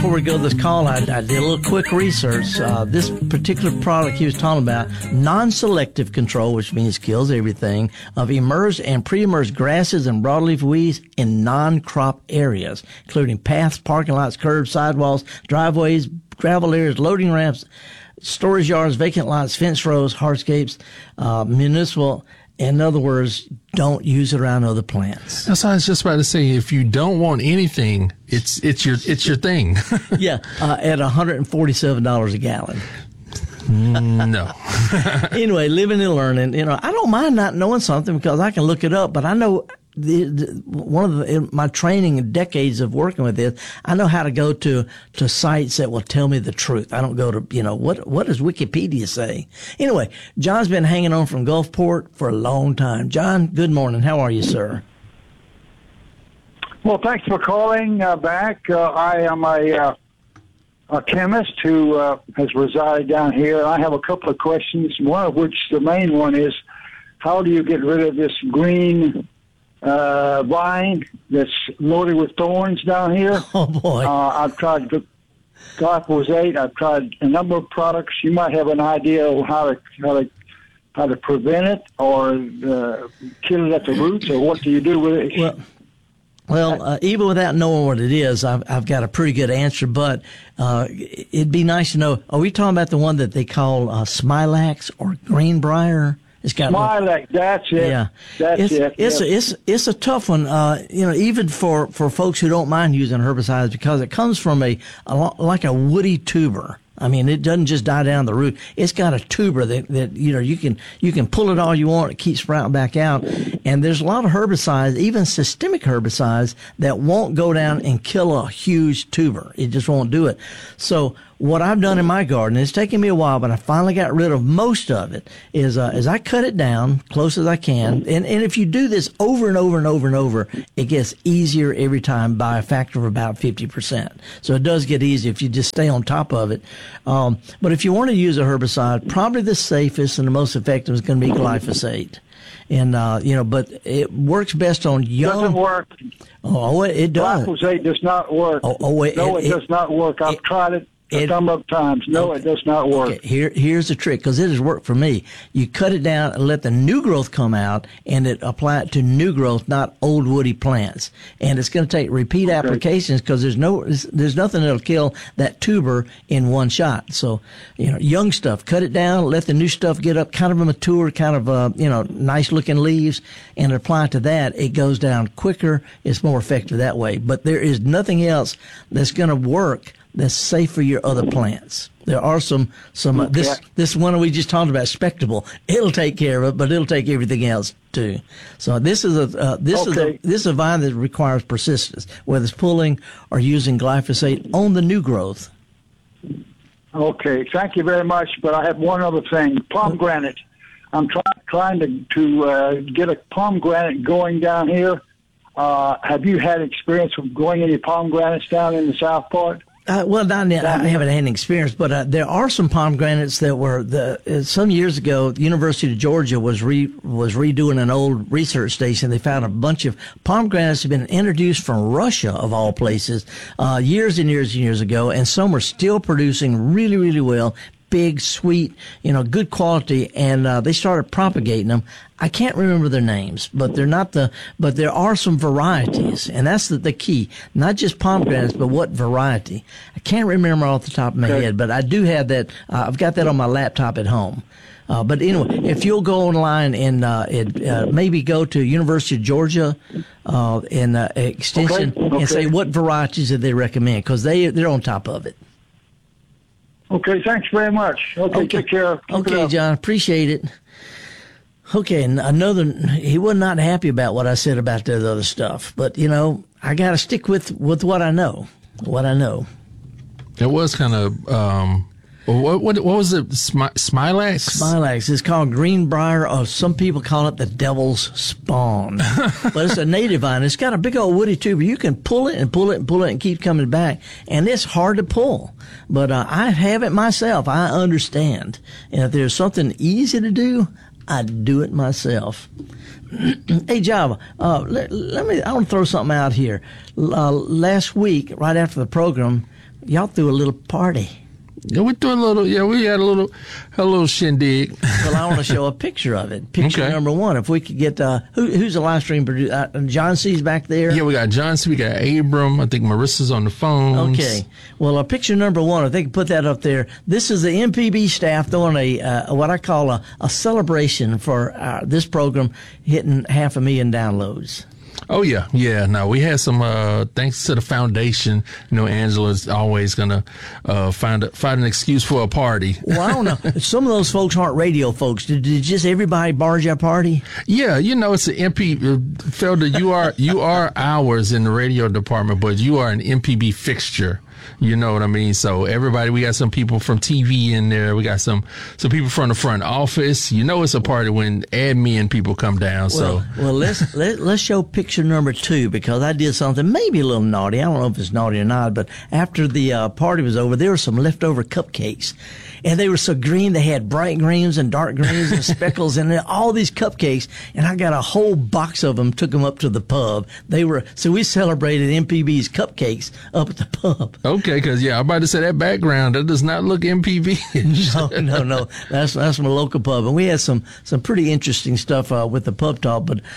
before we go to this call, I did a little quick research. This particular product he was talking about, non-selective control, which means kills everything, of emerged and pre-emerged grasses and broadleaf weeds in non-crop areas, including paths, parking lots, curbs, sidewalks, driveways, gravel areas, loading ramps, storage yards, vacant lots, fence rows, hardscapes, municipal. In other words, don't use it around other plants. That's what I was just about to say. If you don't want anything, it's your thing. Yeah, at $147 a gallon. No. Anyway, living and learning. I don't mind not knowing something because I can look it up. But I know my training and decades of working with this, I know how to go to sites that will tell me the truth. I don't go to, what does Wikipedia say? Anyway, John's been hanging on from Gulfport for a long time. John, good morning. How are you, sir? Well, thanks for calling back. I am a chemist who has resided down here. I have a couple of questions, one of which, the main one is, how do you get rid of this green vine that's loaded with thorns down here? Oh, boy. I've tried glyphosate. I've tried a number of products. You might have an idea of how to prevent it or kill it at the roots, or what do you do with it? Well, even without knowing what it is, I've got a pretty good answer, but it'd be nice to know, are we talking about the one that they call Smilax or Greenbrier? It's got Smilax, that's it. Yeah, It's a tough one. Even for folks who don't mind using herbicides, because it comes from like a woody tuber. I mean, it doesn't just die down the root. It's got a tuber that you can pull it all you want. It keeps sprouting back out. And there's a lot of herbicides, even systemic herbicides, that won't go down and kill a huge tuber. It just won't do it. So what I've done in my garden, it's taken me a while, but I finally got rid of most of it, is I cut it down close as I can. And if you do this over and over and over and over, it gets easier every time by a factor of about 50%. So it does get easier if you just stay on top of it. But if you want to use a herbicide, probably the safest and the most effective is going to be glyphosate. And, but it works best on young. Doesn't work. Oh, it does. Glyphosate does not work. It does not work. I've tried it a number of times. No, it does not work. Okay, here's the trick, because it has worked for me. You cut it down and let the new growth come out, and it apply it to new growth, not old woody plants. And it's going to take repeat applications, because there's nothing that'll kill that tuber in one shot. So, young stuff, cut it down, let the new stuff get up, kind of a mature, kind of nice looking leaves, and apply it to that. It goes down quicker. It's more effective that way. But there is nothing else that's going to work that's safe for your other plants. There are some this one we just talked about, Spectable. It'll take care of it, but it'll take everything else too. So this is a vine that requires persistence, whether it's pulling or using glyphosate on the new growth. Okay, thank you very much. But I have one other thing: pomegranate. I'm trying to get a pomegranate going down here. Have you had experience with growing any pomegranates down in the south part? I haven't had any experience, but there are some pomegranates that were some years ago. The University of Georgia was redoing an old research station. They found a bunch of pomegranates had been introduced from Russia, of all places, years and years and years ago, and some were still producing really, really well. Big, sweet, good quality, and they started propagating them. I can't remember their names, but but there are some varieties, and that's the key. Not just pomegranates, but what variety. I can't remember off the top of my head, but I do have that. I've got that on my laptop at home. But anyway, if you'll go online and maybe go to University of Georgia in Extension and say what varieties did they recommend, because they're on top of it. Okay, thanks very much. Okay, take care. Okay, John, appreciate it. Okay, he was not happy about what I said about the other stuff, but I got to stick with what I know. It was kind of what was it? Smilax? Smilax. It's called Greenbrier, or some people call it the devil's spawn. But it's a native vine. It's got a big old woody tuber. You can pull it and pull it and pull it and keep coming back. And it's hard to pull. But I have it myself. I understand. And if there's something easy to do, I'd do it myself. Hey, Java, I want to throw something out here. Last week, right after the program, y'all threw a little party. Yeah, we threw a little. Yeah, we had a little shindig. Well, I want to show a picture of it. Picture Okay. number one. If we could get who's the live stream producer? John C's back there. Yeah, we got Johnson, we got Abram. I think Marissa's on the phone. Okay. Well, picture number one, if they can put that up there. This is the MPB staff doing a what I call a celebration for this program hitting 500,000 downloads. Oh yeah, yeah. No, we had some. Thanks to the foundation, Angela's always gonna find an excuse for a party. Well, I don't know. Some of those folks aren't radio folks. Did just everybody barge our party? Yeah, it's an MP. Felder, you are ours in the radio department, but you are an MPB fixture. You know what I mean? So everybody, we got some people from TV in there. We got some people from the front office. It's a party when admin people come down. Well, let's show picture number two, because I did something maybe a little naughty. I don't know if it's naughty or not, but after the party was over, there were some leftover cupcakes. And they were so green, they had bright greens and dark greens and speckles and all these cupcakes. And I got a whole box of them, took them up to the pub. So we celebrated MPB's cupcakes up at the pub. Okay, because I'm about to say that background, that does not look MPB. No. That's my local pub. And we had some pretty interesting stuff with the pub talk. But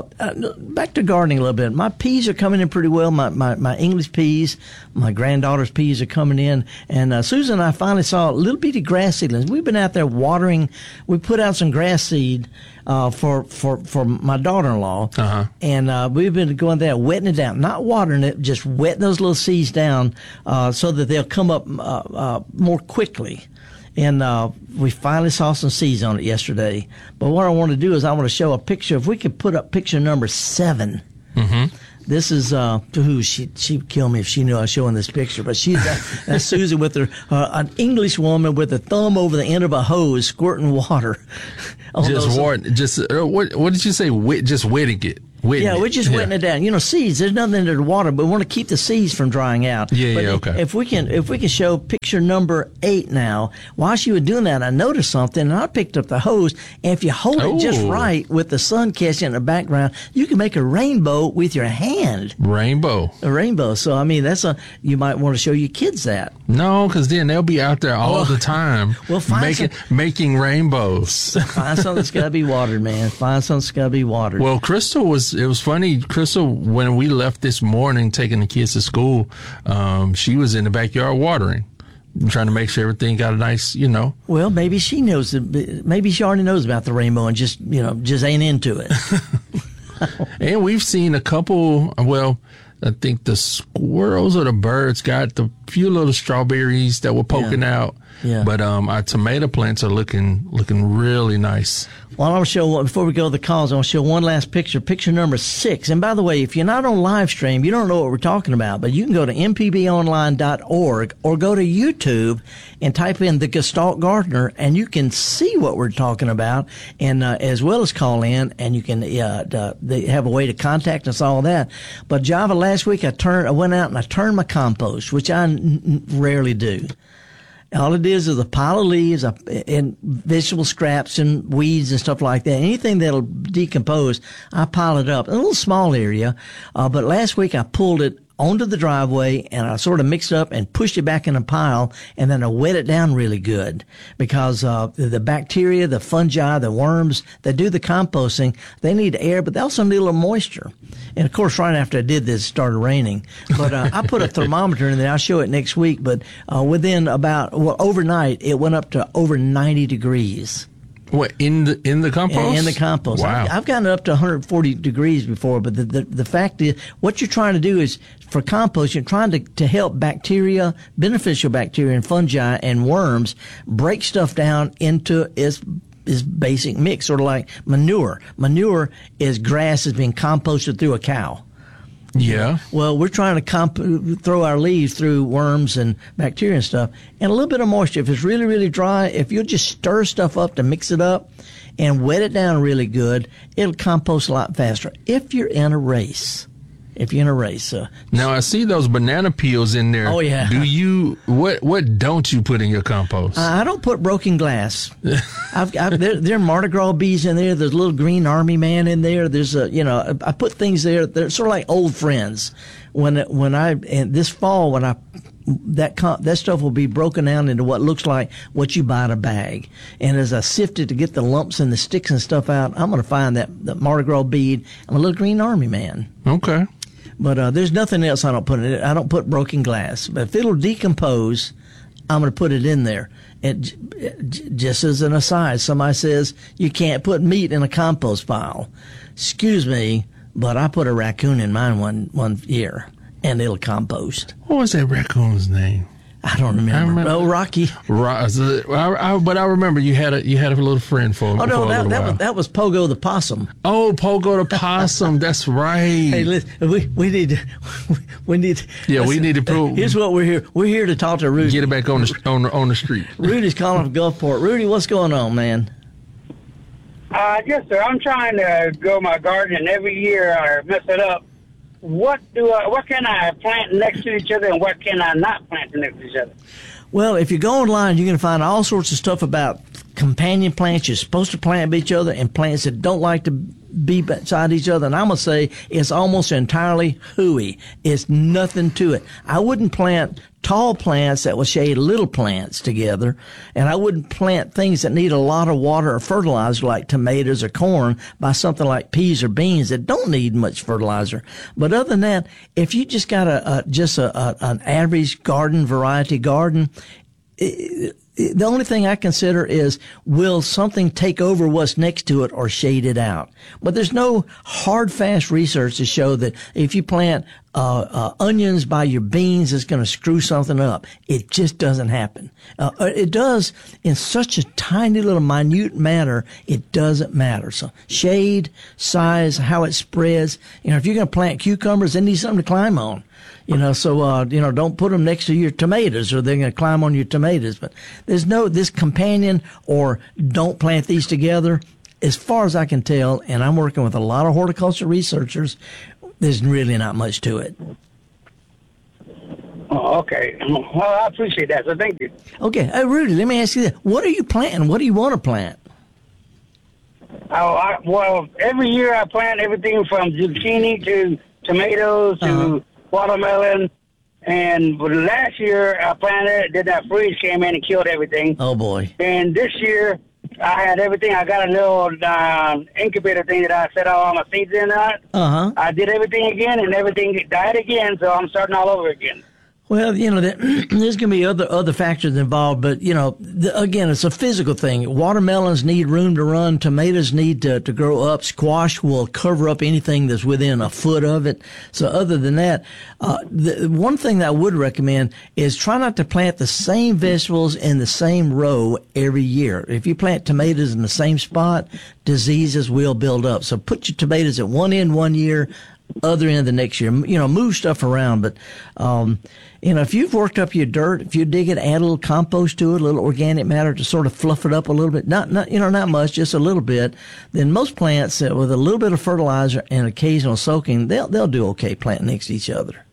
back to gardening a little bit. My peas are coming in pretty well. My English peas, my granddaughter's peas are coming in. And Susan and I finally saw a little bitty grass seedlings. We've been out there watering. We put out some grass seed for my daughter-in-law, and we've been going there wetting it down, not watering it, just wetting those little seeds down so that they'll come up more quickly. And we finally saw some seeds on it yesterday. But what I want to do is I want to show a picture. If we could put up picture number 7. Mm-hmm. This is she'd kill me if she knew I was showing this picture, but that's Susan with her an English woman with a thumb over the end of a hose squirting water. Just water. Just what did you say? Just wetting it. Yeah, we're just wetting it down. Seeds. There's nothing in the water, but we want to keep the seeds from drying out. Okay. If we can show picture number 8 now. While she was doing that, I noticed something, and I picked up the hose. And if you hold it just right with the sun catching in the background, you can make a rainbow with your hand. A rainbow. So you might want to show your kids that. No, because then they'll be out there all the time. Well, making rainbows. Find something that's got to be watered, man. Find something that's got to be watered. Well, it was funny, Crystal, when we left this morning taking the kids to school, she was in the backyard watering, trying to make sure everything got a nice, Well, maybe she knows. Maybe she already knows about the rainbow and just ain't into it. And we've seen a couple, I think the squirrels or the birds got the few little strawberries that were poking out. Yeah. But our tomato plants are looking really nice. Well, I want to show, before we go to the calls, I want to show one last picture, picture number 6. And by the way, if you're not on live stream, you don't know what we're talking about, but you can go to mpbonline.org or go to YouTube and type in the Gestalt Gardener, and you can see what we're talking about, and as well as call in, and you can they have a way to contact us, all that. But Java, last week I went out and I turned my compost, which I rarely do. All it is a pile of leaves and vegetable scraps and weeds and stuff like that. Anything that'll decompose, I pile it up. A little small area, but last week I pulled it onto the driveway and I sort of mixed it up and pushed it back in a pile, and then I wet it down really good because the bacteria, the fungi, the worms that do the composting, they need air, but they also need a little moisture. And of course, right after I did this, it started raining. But I put a thermometer in there. I'll show it next week. But within overnight, it went up to over 90 degrees. What, in the compost? In the compost. Wow. I've gotten up to 140 degrees before, but the fact is, what you're trying to do is, for compost, you're trying to help bacteria, beneficial bacteria and fungi and worms break stuff down into its basic mix, sort of like manure. Manure is grass that's being composted through a cow. Yeah. Well, we're trying to throw our leaves through worms and bacteria and stuff, and a little bit of moisture. If it's really, really dry, if you just stir stuff up to mix it up and wet it down really good, it'll compost a lot faster. If you're in a race. Now I see those banana peels in there. Oh yeah. Do you what don't you put in your compost? I don't put broken glass. There are Mardi Gras bees in there. There's a little green army man in there. There's I put things there. They're sort of like old friends. This fall when I that stuff will be broken down into what looks like what you buy in a bag. And as I sift it to get the lumps and the sticks and stuff out, I'm going to find that Mardi Gras bead. I'm a little green army man. Okay. But there's nothing else I don't put in it. I don't put broken glass. But if it'll decompose, I'm going to put it in there. And just as an aside, somebody says you can't put meat in a compost pile. Excuse me, but I put a raccoon in mine one year, and it'll compost. What was that raccoon's name? I don't remember. Oh, Rocky. But I remember you had a little friend for. Oh no, that was Pogo the possum. Oh, Pogo the possum. That's right. Hey, listen, we need to. Yeah, we need to prove. Here's what we're here. We're here to talk to Rudy. Get it back on the street. Rudy's calling from Gulfport. Rudy, what's going on, man? Yes, sir. I'm trying to grow my garden, and every year I mess it up. What can I plant next to each other, and what can I not plant next to each other? Well, if you go online, you can find all sorts of stuff about companion plants you're supposed to plant with each other and plants that don't like to be beside each other. And I'm going to say it's almost entirely hooey. It's nothing to it. I wouldn't plant tall plants that will shade little plants together. And I wouldn't plant things that need a lot of water or fertilizer like tomatoes or corn by something like peas or beans that don't need much fertilizer. But other than that, if you just got an average garden, variety garden, the only thing I consider is, will something take over what's next to it or shade it out? But there's no hard, fast research to show that if you plant onions by your beans, it's going to screw something up. It just doesn't happen. It does in such a tiny little minute matter. It doesn't matter. So shade, size, how it spreads. If you're going to plant cucumbers, they need something to climb on. Don't put them next to your tomatoes or they're going to climb on your tomatoes. But there's no, this companion or don't plant these together. As far as I can tell, and I'm working with a lot of horticulture researchers, there's really not much to it. Oh, okay. Well, I appreciate that. So thank you. Okay. Hey, Rudy, let me ask you this. What are you planting? What do you want to plant? Well, every year I plant everything from zucchini to tomatoes to watermelon. And last year I planted, then that freeze came in and killed everything. Oh, boy. And this year I had everything. I got a little incubator thing that I set all my seeds in on. I did everything again, and everything died again, so I'm starting all over again. Well, there's going to be other factors involved, but, again, it's a physical thing. Watermelons need room to run. Tomatoes need to grow up. Squash will cover up anything that's within a foot of it. So other than that, the one thing that I would recommend is try not to plant the same vegetables in the same row every year. If you plant tomatoes in the same spot, diseases will build up. So put your tomatoes at one end one year, other end the next year. Move stuff around. But, if you've worked up your dirt, if you dig it, add a little compost to it, a little organic matter to sort of fluff it up a little bit, not much, just a little bit, then most plants with a little bit of fertilizer and occasional soaking, they'll do okay planting next to each other.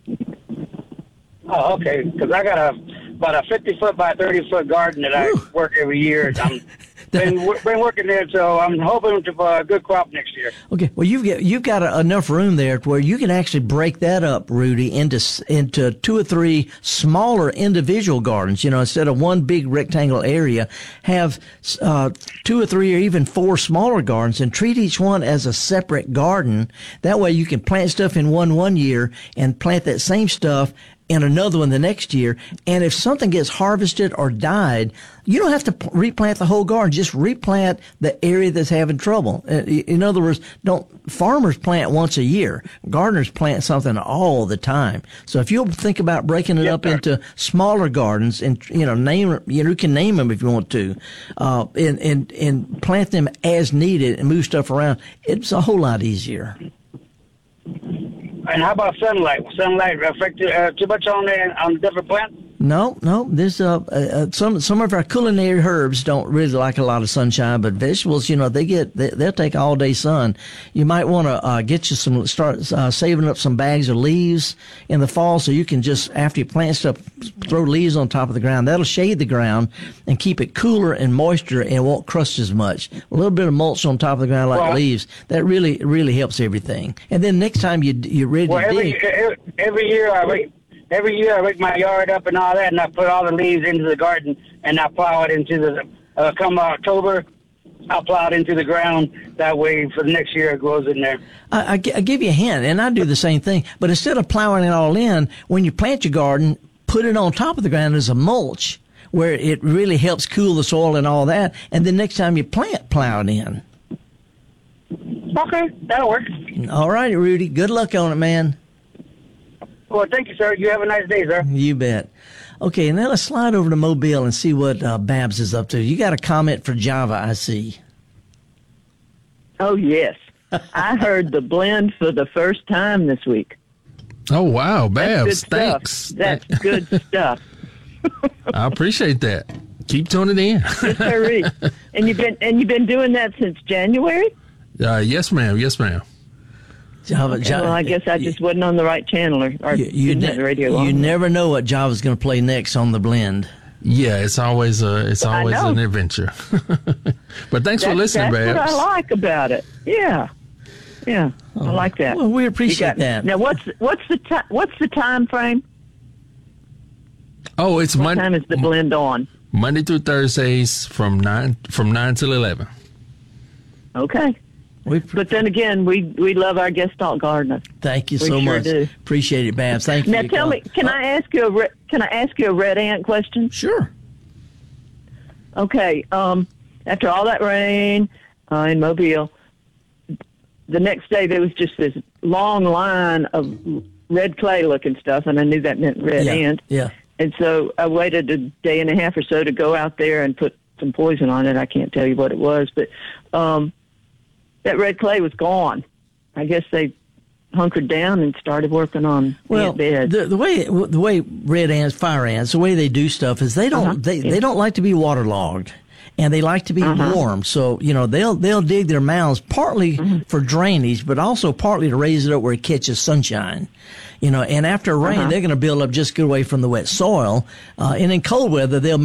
Oh, okay. Because I got about a 50-foot by 30-foot garden that I work every year. I'm been working there, so I'm hoping to a good crop next year. Okay, well you've got enough room there to where you can actually break that up, Rudy, into 2 or 3 smaller individual gardens. Instead of one big rectangle area, have 2 or 3 or even 4 smaller gardens, and treat each one as a separate garden. That way, you can plant stuff in one year and plant that same stuff in another one the next year. And if something gets harvested or died, you don't have to replant the whole garden. Just replant the area that's having trouble. In other words, farmers plant once a year. Gardeners plant something all the time. So if you'll think about breaking it up into smaller gardens and, you can name them if you want to, and plant them as needed and move stuff around, it's a whole lot easier. And how about sunlight? Sunlight affect too much on the different plants? No. There's some of our culinary herbs don't really like a lot of sunshine, but vegetables, they'll take all day sun. You might want to start saving up some bags of leaves in the fall, so you can just, after you plant stuff, throw leaves on top of the ground. That'll shade the ground and keep it cooler and moisture, and it won't crust as much. A little bit of mulch on top of the ground like leaves, that really, really helps everything. And then next time you're ready to dig. Every year every year I rake my yard up and all that, and I put all the leaves into the garden, and I plow it into the, come October, I'll plow it into the ground. That way for the next year it grows in there. I give you a hint, and I do the same thing. But instead of plowing it all in, when you plant your garden, put it on top of the ground as a mulch, where it really helps cool the soil and all that. And then next time you plant, plow it in. Okay, that'll work. All right, Rudy. Good luck on it, man. Well, thank you, sir. You have a nice day, sir. You bet. Okay, now let's slide over to Mobile and see what Babs is up to. You got a comment for Java, I see. Oh, yes. I heard the blend for the first time this week. Oh, wow, Babs, That's good thanks. stuff. That's good stuff. I appreciate that. Keep tuning in. Yes, sir. And you've been doing that since January? Yes, ma'am. Yes, ma'am. Java, Okay, well, I guess I just wasn't on the right channel or didn't have the radio on. You never know what Java's going to play next on the blend. Yeah, it's always an adventure. But thanks for listening, Babs. Babs. That's what I like about it. Yeah, I like that. Well, we appreciate that. Now, what's the time frame? Oh, it's What time is the blend on? Monday through Thursdays from 9 till 11. Okay. But then again, we love our guest stalk gardener. Thank you We so sure much. do. Appreciate it, Babs. Thank you. Now tell me, can I ask you a red ant question? Sure. Okay. After all that rain in Mobile, the next day there was just this long line of red clay looking stuff, and I knew that meant red ant. Yeah. And so I waited a day and a half or so to go out there and put some poison on it. I can't tell you what it was, but that red clay was gone. I guess they hunkered down and started working on ant beds. The way red ants, fire ants, the way they do stuff is they don't they don't like to be waterlogged, and they like to be warm. So they'll dig their mounds partly for drainage, but also partly to raise it up where it catches sunshine. And after rain, they're going to build up just a good way from the wet soil. And in cold weather, they'll